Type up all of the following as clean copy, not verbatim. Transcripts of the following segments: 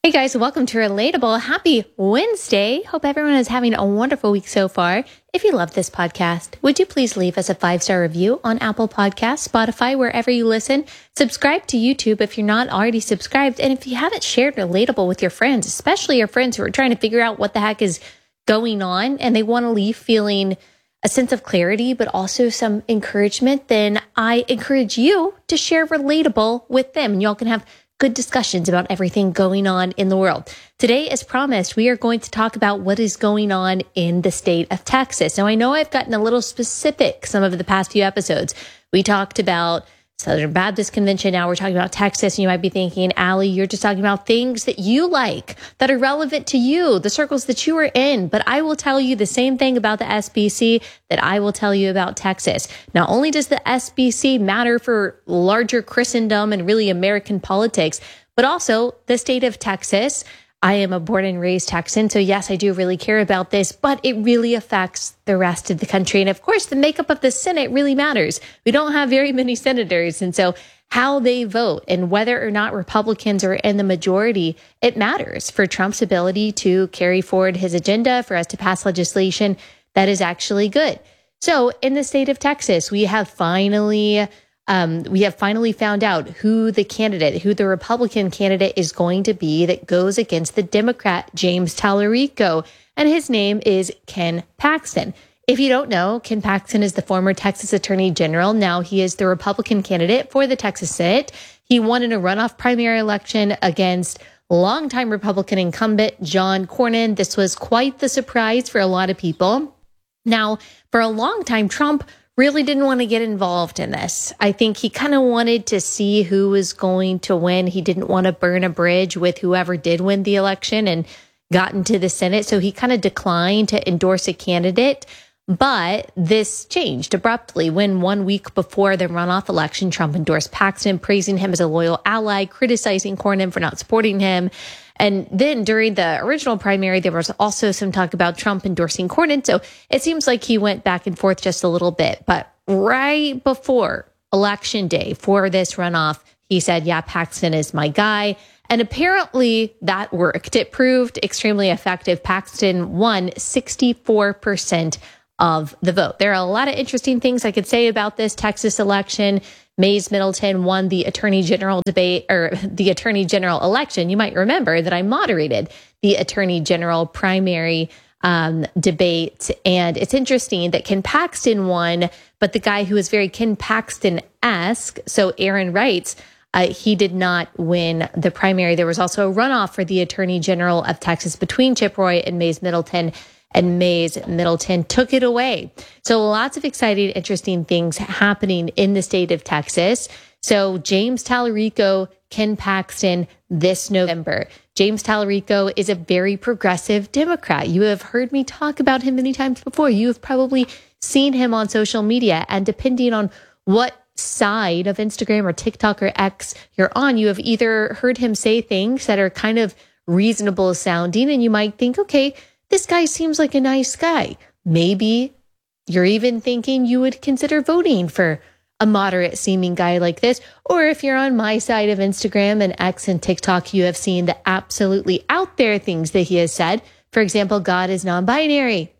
Hey guys, welcome to Relatable. Happy Wednesday. Hope everyone is having a wonderful week so far. If you love this podcast, would you please leave us a 5-star review on Apple Podcasts, Spotify, wherever you listen. Subscribe to YouTube if you're not already subscribed. And if you haven't shared Relatable with your friends, especially your friends who are trying to figure out what the heck is going on and they want to leave feeling a sense of clarity, but also some encouragement, then I encourage you to share Relatable with them. And y'all can have good discussions about everything going on in the world. Today, as promised, we are going to talk about what is going on in the state of Texas. Now, I know I've gotten a little specific some of the past few episodes. We talked about Southern Baptist Convention. Now we're talking about Texas. And you might be thinking, Allie, you're just talking about things that you like, that are relevant to you, the circles that you are in. But I will tell you the same thing about the SBC that I will tell you about Texas. Not only does the SBC matter for larger Christendom and really American politics, but also the state of Texas. I am a born and raised Texan, so yes, I do really care about this, but it really affects the rest of the country. And of course, the makeup of the Senate really matters. We don't have very many senators, and so how they vote and whether or not Republicans are in the majority, it matters for Trump's ability to carry forward his agenda, for us to pass legislation that is actually good. So in the state of Texas, we have finally found out who the Republican candidate is going to be that goes against the Democrat, James Tallarico, and his name is Ken Paxton. If you don't know, Ken Paxton is the former Texas Attorney General. Now he is the Republican candidate for the Texas Senate. He won in a runoff primary election against longtime Republican incumbent John Cornyn. This was quite the surprise for a lot of people. Now, for a long time, Trump really didn't want to get involved in this. I think he kind of wanted to see who was going to win. He didn't want to burn a bridge with whoever did win the election and got into the Senate. So he kind of declined to endorse a candidate. But this changed abruptly when 1 week before the runoff election, Trump endorsed Paxton, praising him as a loyal ally, criticizing Cornyn for not supporting him. And then during the original primary, there was also some talk about Trump endorsing Cornyn. So it seems like he went back and forth just a little bit. But right before election day for this runoff, he said, yeah, Paxton is my guy. And apparently that worked. It proved extremely effective. Paxton won 64% of the vote. There are a lot of interesting things I could say about this Texas election. Mays Middleton won the Attorney General debate, or the Attorney General election. You might remember that I moderated the Attorney General primary debate. And it's interesting that Ken Paxton won, but the guy who was very Ken Paxton-esque, so Aaron Wrights, he did not win the primary. There was also a runoff for the Attorney General of Texas between Chip Roy and Mays Middleton, and Mays Middleton took it away. So lots of exciting, interesting things happening in the state of Texas. So James Tallarico, Ken Paxton this November. James Tallarico is a very progressive Democrat. You have heard me talk about him many times before. You have probably seen him on social media, and depending on what side of Instagram or TikTok or X you're on, you have either heard him say things that are kind of reasonable sounding, and you might think, okay, this guy seems like a nice guy. Maybe you're even thinking you would consider voting for a moderate seeming guy like this. Or if you're on my side of Instagram and X and TikTok, you have seen the absolutely out there things that he has said. For example, God is non-binary.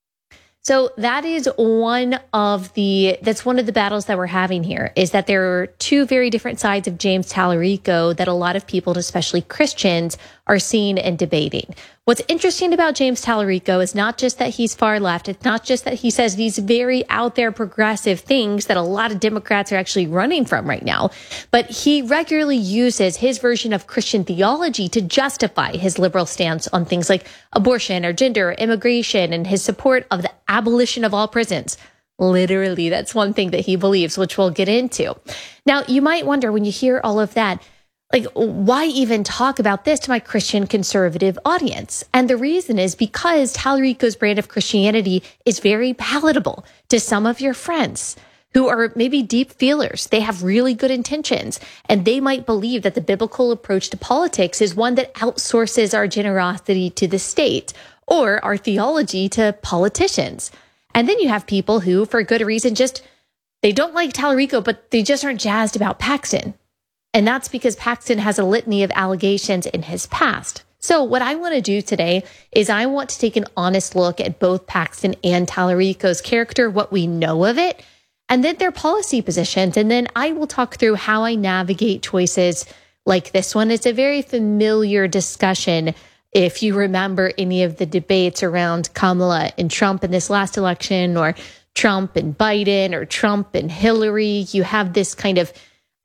So that's one of the battles that we're having here, is that there are two very different sides of James Tallarico that a lot of people, especially Christians, are seeing and debating. What's interesting about James Tallarico is not just that he's far left. It's not just that he says these very out there progressive things that a lot of Democrats are actually running from right now, but he regularly uses his version of Christian theology to justify his liberal stance on things like abortion or gender or immigration, and his support of the abolition of all prisons. Literally, that's one thing that he believes, which we'll get into. Now, you might wonder when you hear all of that, like, why even talk about this to my Christian conservative audience? And the reason is because Tallarico's brand of Christianity is very palatable to some of your friends who are maybe deep feelers. They have really good intentions, and they might believe that the biblical approach to politics is one that outsources our generosity to the state or our theology to politicians. And then you have people who, for good reason, they don't like Tallarico, but they just aren't jazzed about Paxton. And that's because Paxton has a litany of allegations in his past. So what I want to do today is I want to take an honest look at both Paxton and Tallarico's character, what we know of it, and then their policy positions. And then I will talk through how I navigate choices like this one. It's a very familiar discussion. If you remember any of the debates around Kamala and Trump in this last election, or Trump and Biden, or Trump and Hillary, you have this kind of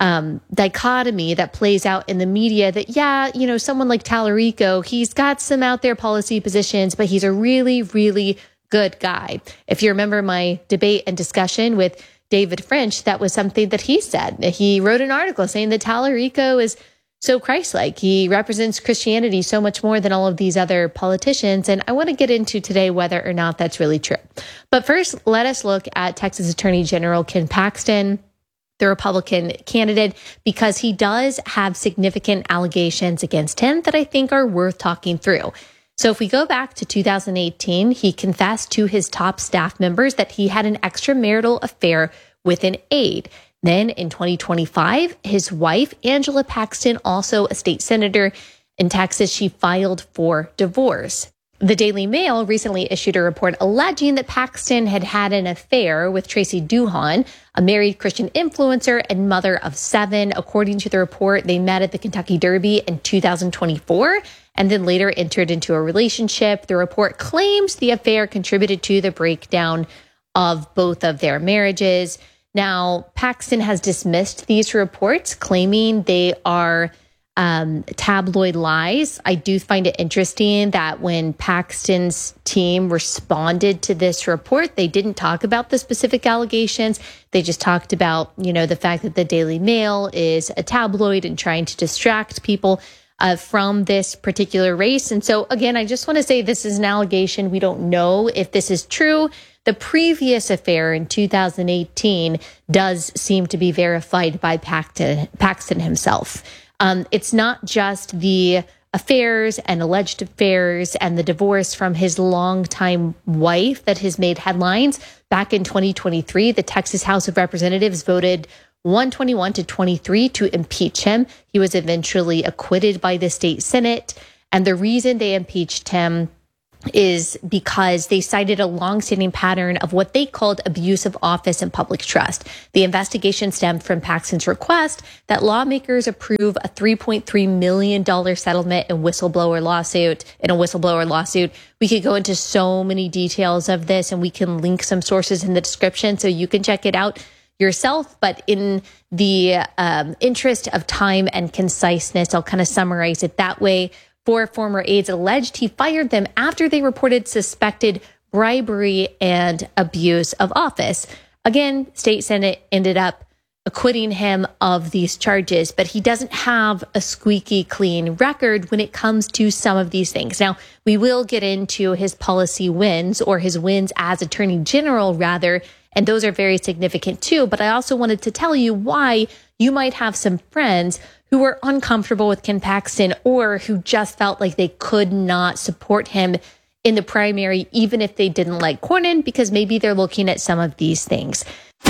dichotomy that plays out in the media that, someone like Tallarico, he's got some out there policy positions, but he's a really, really good guy. If you remember my debate and discussion with David French, that was something that he said. He wrote an article saying that Tallarico is so Christ-like. He represents Christianity so much more than all of these other politicians. And I want to get into today whether or not that's really true. But first, let us look at Texas Attorney General Ken Paxton, the Republican candidate, because he does have significant allegations against him that I think are worth talking through. So if we go back to 2018, he confessed to his top staff members that he had an extramarital affair with an aide. Then in 2025, his wife, Angela Paxton, also a state senator in Texas, she filed for divorce. The Daily Mail recently issued a report alleging that Paxton had had an affair with Tracy Duhon, a married Christian influencer and mother of 7. According to the report, they met at the Kentucky Derby in 2024 and then later entered into a relationship. The report claims the affair contributed to the breakdown of both of their marriages. Now, Paxton has dismissed these reports, claiming they are tabloid lies. I do find it interesting that when Paxton's team responded to this report, they didn't talk about the specific allegations. They just talked about, the fact that the Daily Mail is a tabloid and trying to distract people from this particular race. And so, again, I just want to say this is an allegation. We don't know if this is true. The previous affair in 2018 does seem to be verified by Paxton himself. It's not just the affairs and alleged affairs and the divorce from his longtime wife that has made headlines. Back in 2023, the Texas House of Representatives voted 121-23 to impeach him. He was eventually acquitted by the state Senate. And the reason they impeached him is because they cited a longstanding pattern of what they called abuse of office and public trust. The investigation stemmed from Paxton's request that lawmakers approve a $3.3 million settlement in a whistleblower lawsuit. We could go into so many details of this, and we can link some sources in the description so you can check it out yourself. But in the interest of time and conciseness, I'll kind of summarize it that way. 4 former aides alleged he fired them after they reported suspected bribery and abuse of office. Again, state Senate ended up acquitting him of these charges, but he doesn't have a squeaky clean record when it comes to some of these things. Now, we will get into his policy wins, or his wins as Attorney General, rather, and those are very significant too. But I also wanted to tell you why you might have some friends who were uncomfortable with Ken Paxton, or who just felt like they could not support him in the primary, even if they didn't like Cornyn, because maybe they're looking at some of these things.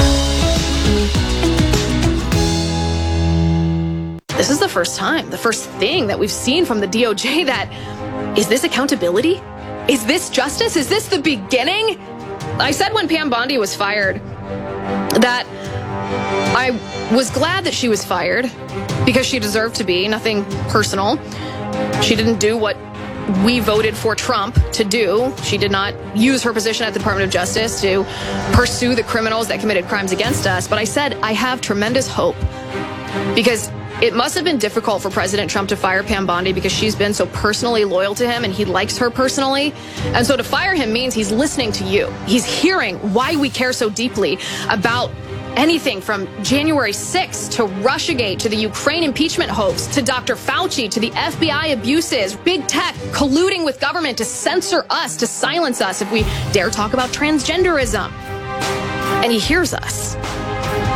This is the first thing that we've seen from the DOJ that, is this accountability? Is this justice? Is this the beginning? I said when Pam Bondi was fired that I was glad that she was fired because she deserved to be, nothing personal. She didn't do what we voted for Trump to do. She did not use her position at the Department of Justice to pursue the criminals that committed crimes against us. But I said I have tremendous hope, because it must have been difficult for President Trump to fire Pam Bondi because she's been so personally loyal to him and he likes her personally. And so to fire him means he's listening to you. He's hearing why we care so deeply about anything from January 6th to Russiagate to the Ukraine impeachment hoax to Dr. Fauci to the FBI abuses, big tech colluding with government to censor us, to silence us if we dare talk about transgenderism. And he hears us.